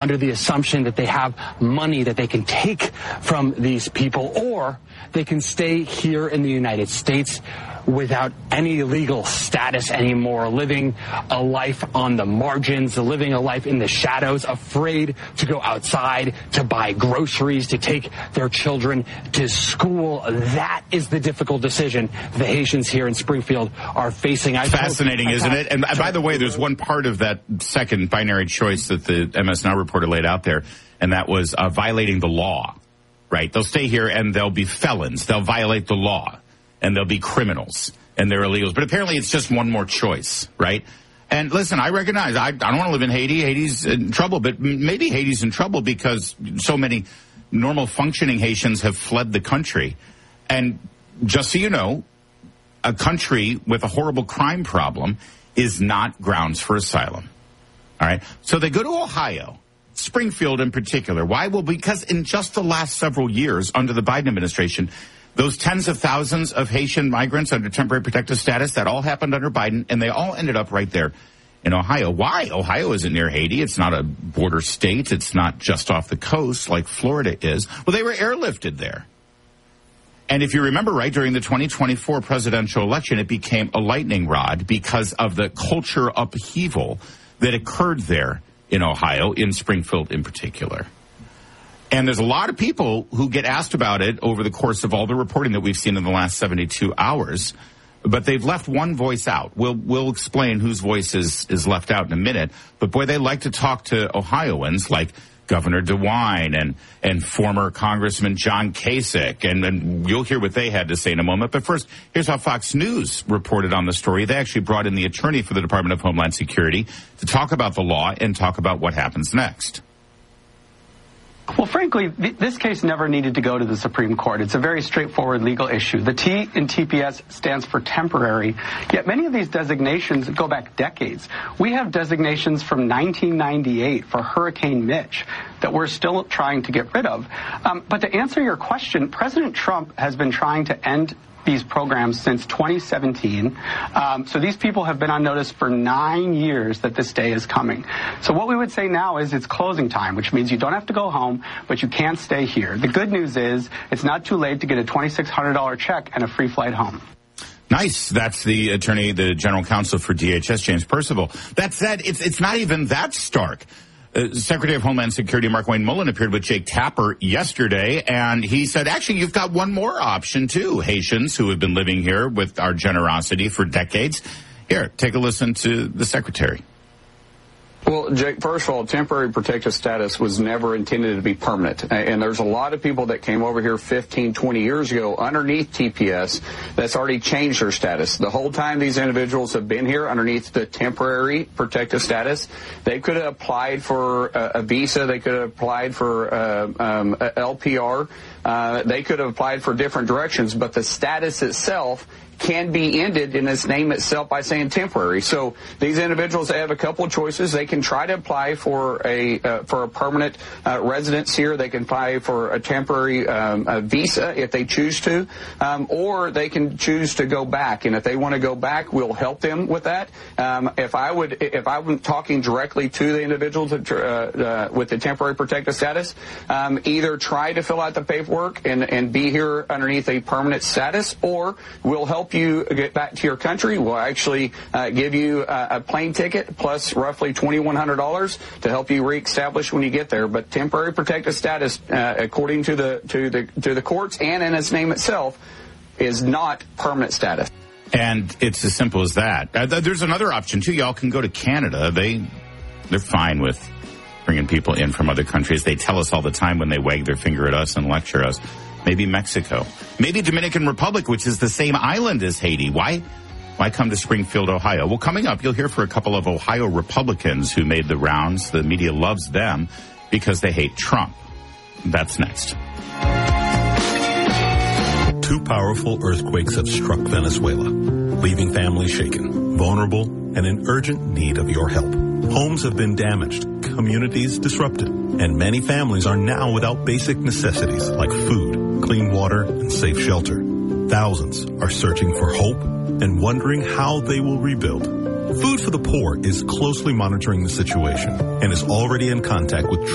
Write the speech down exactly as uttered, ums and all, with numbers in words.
under the assumption that they have money that they can take from these people, or they can stay here in the United States without any legal status anymore, living a life on the margins, living a life in the shadows, afraid to go outside, to buy groceries, to take their children to school. That is the difficult decision the Haitians here in Springfield are facing. I Fascinating, hope, isn't I it? And by the way, there's one part of that second binary choice that the M S Now reporter laid out there, and that was uh, violating the law, right? They'll stay here and they'll be felons. They'll violate the law. And they'll be criminals, and they're illegals. But apparently it's just one more choice, right? And listen, I recognize, I, I don't want to live in Haiti. Haiti's in trouble, but maybe Haiti's in trouble because so many normal functioning Haitians have fled the country. And just so you know, a country with a horrible crime problem is not grounds for asylum. All right? So they go to Ohio, Springfield in particular. Why? Well, because in just the last several years under the Biden administration, those tens of thousands of Haitian migrants under temporary protective status, that all happened under Biden, and they all ended up right there in Ohio. Why? Ohio isn't near Haiti. It's not a border state. It's not just off the coast like Florida is. Well, they were airlifted there. And if you remember right, during the twenty twenty-four presidential election, it became a lightning rod because of the culture upheaval that occurred there in Ohio, in Springfield in particular. And there's a lot of people who get asked about it over the course of all the reporting that we've seen in the last seventy-two hours. But they've left one voice out. We'll we'll explain whose voice is, is left out in a minute. But, boy, they like to talk to Ohioans like Governor DeWine and, and former Congressman John Kasich. And, and you'll hear what they had to say in a moment. But first, here's how Fox News reported on the story. They actually brought in the attorney for the Department of Homeland Security to talk about the law and talk about what happens next. Well, frankly, th- this case never needed to go to the Supreme Court. It's a very straightforward legal issue. The T in T P S stands for temporary, yet many of these designations go back decades. We have designations from nineteen ninety-eight for Hurricane Mitch that we're still trying to get rid of. Um, but to answer your question, President Trump has been trying to end these programs since twenty seventeen. Um, so these people have been on notice for nine years that this day is coming. So what we would say now is it's closing time, which means you don't have to go home, but you can't stay here. The good news is it's not too late to get a twenty-six hundred dollars check and a free flight home. Nice. That's the attorney, the general counsel for D H S, James Percival. That said, it's it's not even that stark. Uh, Secretary of Homeland Security Mark Wayne Mullen appeared with Jake Tapper yesterday, and he said, actually, you've got one more option, too. Haitians who have been living here with our generosity for decades. Here, take a listen to the Secretary. Well, Jake, first of all, temporary protective status was never intended to be permanent. And there's a lot of people that came over here fifteen, twenty years ago underneath T P S that's already changed their status. The whole time these individuals have been here underneath the temporary protective status, they could have applied for a, a visa. They could have applied for uh, um, a L P R. Uh, they could have applied for different directions, but the status itself can be ended in its name itself by saying temporary. So these individuals have a couple of choices. They can try to apply for a uh, for a permanent uh, residence here. They can apply for a temporary um, a visa if they choose to, um, or they can choose to go back. And if they want to go back, we'll help them with that. Um, if I would, if I were talking directly to the individuals that, uh, uh, with the temporary protective status, um, either try to fill out the paperwork and and be here underneath a permanent status, or we'll help you get back to your country. We'll actually uh, give you a, a plane ticket plus roughly twenty-one hundred dollars to help you reestablish when you get there. But temporary protective status, uh, according to the to the to the courts and in its name itself, is not permanent status. And it's as simple as that. Uh, there's another option too. Y'all can go to Canada. They they're fine with bringing people in from other countries. They tell us all the time when they wag their finger at us and lecture us. Maybe Mexico. Maybe Dominican Republic, which is the same island as Haiti. Why? Why come to Springfield, Ohio? Well, coming up, you'll hear from a couple of Ohio Republicans who made the rounds. The media loves them because they hate Trump. That's next. Two powerful earthquakes have struck Venezuela, leaving families shaken, vulnerable, and in urgent need of your help. Homes have been damaged, communities disrupted, and many families are now without basic necessities like food, clean water, and safe shelter. Thousands are searching for hope and wondering how they will rebuild. Food for the Poor is closely monitoring the situation and is already in contact with